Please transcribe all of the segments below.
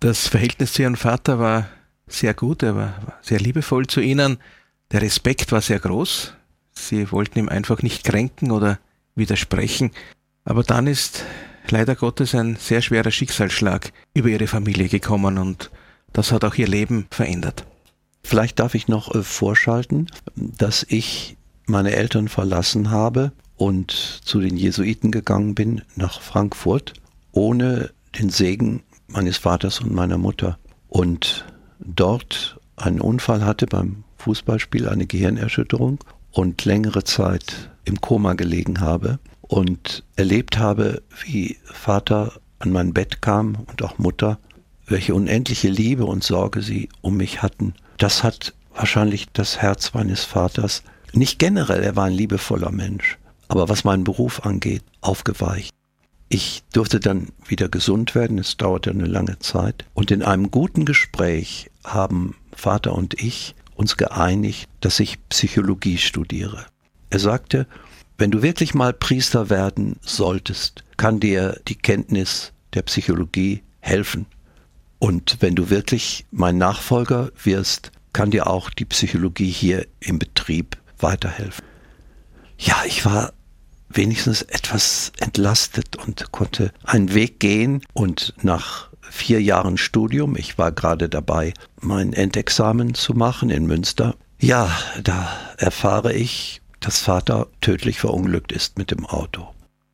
Das Verhältnis zu Ihrem Vater war sehr gut, er war sehr liebevoll zu Ihnen. Der Respekt war sehr groß. Sie wollten ihm einfach nicht kränken oder widersprechen. Aber dann ist leider Gottes ein sehr schwerer Schicksalsschlag über Ihre Familie gekommen und das hat auch Ihr Leben verändert. Vielleicht darf ich noch vorschalten, dass ich meine Eltern verlassen habe und zu den Jesuiten gegangen bin nach Frankfurt, ohne den Segen meines Vaters und meiner Mutter. Und dort einen Unfall hatte beim Fußballspiel, eine Gehirnerschütterung und längere Zeit im Koma gelegen habe und erlebt habe, wie Vater an mein Bett kam und auch Mutter, welche unendliche Liebe und Sorge sie um mich hatten. Das hat wahrscheinlich das Herz meines Vaters, nicht generell, er war ein liebevoller Mensch, aber was meinen Beruf angeht, aufgeweicht. Ich durfte dann wieder gesund werden, es dauerte eine lange Zeit. Und in einem guten Gespräch haben Vater und ich uns geeinigt, dass ich Psychologie studiere. Er sagte, wenn du wirklich mal Priester werden solltest, kann dir die Kenntnis der Psychologie helfen. Und wenn du wirklich mein Nachfolger wirst, kann dir auch die Psychologie hier im Betrieb weiterhelfen. Ja, ich war wenigstens etwas entlastet und konnte einen Weg gehen und nach 4 Jahren Studium, ich war gerade dabei, mein Endexamen zu machen in Münster. Ja, da erfahre ich, dass Vater tödlich verunglückt ist mit dem Auto.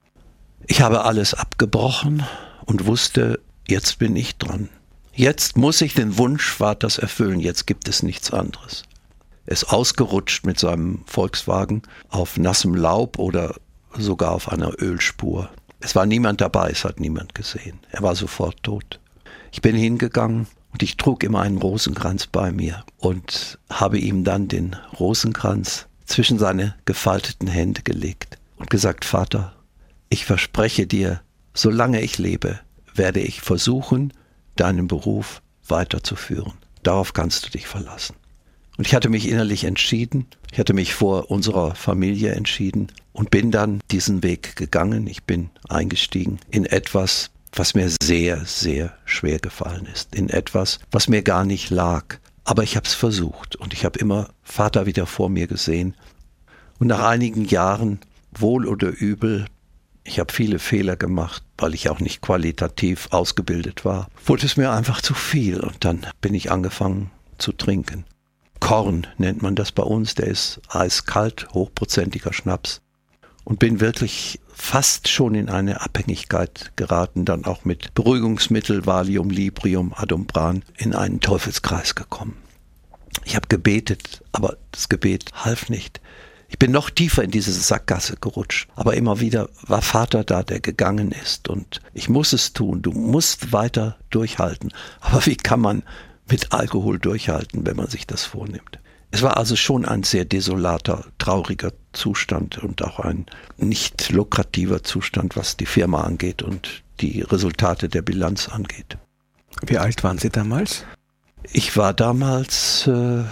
Ich habe alles abgebrochen und wusste, jetzt bin ich dran. Jetzt muss ich den Wunsch Vaters erfüllen, jetzt gibt es nichts anderes. Er ist ausgerutscht mit seinem Volkswagen auf nassem Laub oder sogar auf einer Ölspur. Es war niemand dabei, es hat niemand gesehen. Er war sofort tot. Ich bin hingegangen und ich trug immer einen Rosenkranz bei mir und habe ihm dann den Rosenkranz zwischen seine gefalteten Hände gelegt und gesagt, Vater, ich verspreche dir, solange ich lebe, werde ich versuchen, deinen Beruf weiterzuführen. Darauf kannst du dich verlassen. Und ich hatte mich innerlich entschieden, ich hatte mich vor unserer Familie entschieden und bin dann diesen Weg gegangen. Ich bin eingestiegen in etwas, was mir sehr, sehr schwer gefallen ist. In etwas, was mir gar nicht lag. Aber ich habe es versucht und ich habe immer Vater wieder vor mir gesehen. Und nach einigen Jahren, wohl oder übel, ich habe viele Fehler gemacht, weil ich auch nicht qualitativ ausgebildet war, wurde es mir einfach zu viel und dann bin ich angefangen zu trinken. Korn nennt man das bei uns, der ist eiskalt, hochprozentiger Schnaps und bin wirklich fast schon in eine Abhängigkeit geraten, dann auch mit Beruhigungsmittel, Valium, Librium, Adumbran in einen Teufelskreis gekommen. Ich habe gebetet, aber das Gebet half nicht. Ich bin noch tiefer in diese Sackgasse gerutscht, aber immer wieder war Vater da, der gegangen ist und ich muss es tun, du musst weiter durchhalten. Aber wie kann man mit Alkohol durchhalten, wenn man sich das vornimmt? Es war also schon ein sehr desolater, trauriger Zustand und auch ein nicht lukrativer Zustand, was die Firma angeht und die Resultate der Bilanz angeht. Wie alt waren Sie damals? Ich war damals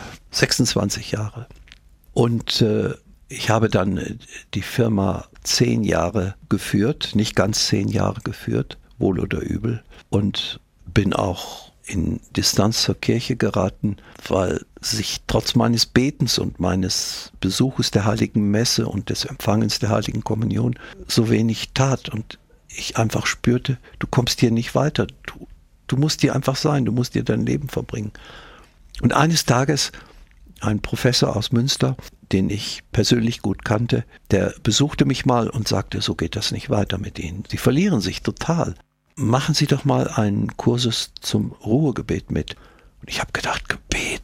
26 Jahre und ich habe dann die Firma 10 Jahre geführt, nicht ganz 10 Jahre geführt, wohl oder übel, und bin auch in Distanz zur Kirche geraten, weil sich trotz meines Betens und meines Besuches der Heiligen Messe und des Empfangens der Heiligen Kommunion so wenig tat und ich einfach spürte, du kommst hier nicht weiter, du musst hier einfach sein, du musst hier dein Leben verbringen. Und eines Tages ein Professor aus Münster, den ich persönlich gut kannte, der besuchte mich mal und sagte, so geht das nicht weiter mit Ihnen. Sie verlieren sich total. Machen Sie doch mal einen Kursus zum Ruhegebet mit. Und ich habe gedacht, Gebet,